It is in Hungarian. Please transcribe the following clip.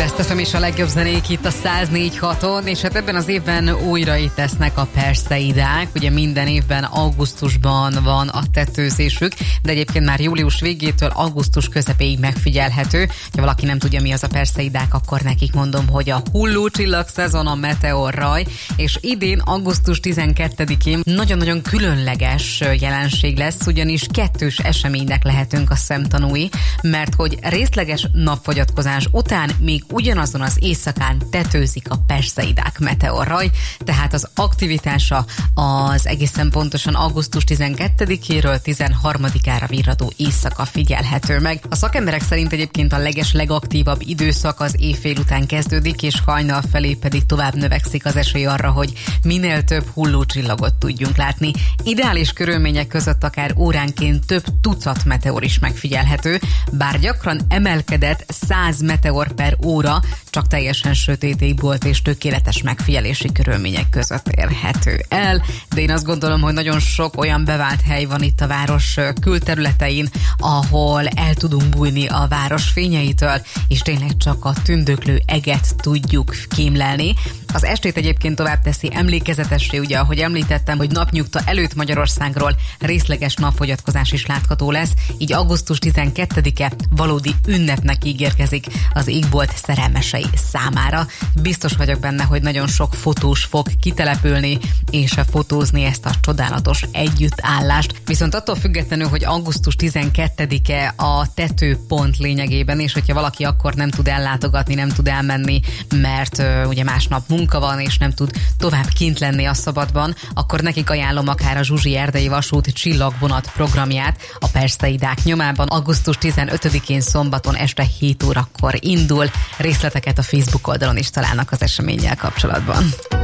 Best FM és a legjobb zenék itt a 104.6-on, és hát ebben az évben újra itt lesznek a perszeidák. Ugye minden évben augusztusban van a tetőzésük, de egyébként már július végétől augusztus közepéig megfigyelhető. Ha valaki nem tudja, mi az a perszeidák, akkor nekik mondom, hogy a hullócsillag szezon, a meteorraj, és idén augusztus 12-én nagyon-nagyon különleges jelenség lesz, ugyanis kettős eseménynek lehetünk a szemtanúi, mert hogy részleges napfogyatkozás után még ugyanazon az éjszakán tetőzik a perseidák meteorraj, tehát az aktivitása az egészen pontosan augusztus 12-éről 13-ára virradó éjszaka figyelhető meg. A szakemberek szerint egyébként a legaktívabb időszak az éjfél után kezdődik, és hajnal felé pedig tovább növekszik az esély arra, hogy minél több hullócsillagot tudjunk látni. Ideális körülmények között akár óránként több tucat meteor is megfigyelhető, bár gyakran emelkedett 100 meteor per óra, csak teljesen sötét égbolt és tökéletes megfigyelési körülmények között érhető el, de én azt gondolom, hogy nagyon sok olyan bevált hely van itt a város külterületein, ahol el tudunk bújni a város fényeitől, és tényleg csak a tündöklő eget tudjuk kémlelni. Az estét egyébként tovább teszi emlékezetessé, ugye, ahogy említettem, hogy napnyugta előtt Magyarországról részleges napfogyatkozás is látható lesz, így augusztus 12-e valódi ünnepnek ígérkezik az égbolt szerelmesei számára. Biztos vagyok benne, hogy nagyon sok fotós fog kitelepülni és fotózni ezt a csodálatos együttállást. Viszont attól függetlenül, hogy augusztus 12-e a tetőpont lényegében, és hogyha valaki akkor nem tud ellátogatni, nem tud elmenni, mert ugye másnap munka van, és nem tud tovább kint lenni a szabadban, akkor nekik ajánlom akár a Zsuzsi erdei vasút csillagbonat programját a perszeidák nyomában. Augusztus 15-én szombaton este 7 órakor indul. Részleteket a Facebook oldalon is találnak az eseménnyel kapcsolatban.